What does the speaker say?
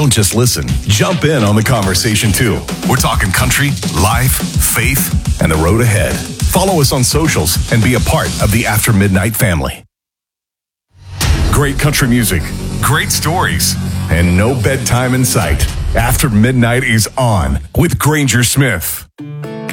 Don't just listen. Jump in on the conversation too. We're talking country, life, faith, and the road ahead. Follow us on socials and be a part of the After Midnight family. Great country music, great stories, and no bedtime in sight. After Midnight is on with Granger Smith.